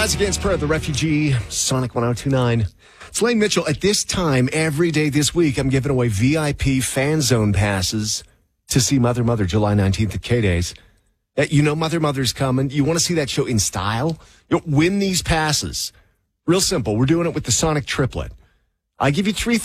Rise Against Prayer, The Refugee, Sonic 1029. It's Lane Mitchell. At this time, every day this week, I'm giving away VIP fan zone passes to see Mother Mother July 19th at K-Days. You know Mother Mother's coming. You want to see that show in style? You'll win these passes. Real simple. We're doing it with the Sonic triplet. I give you three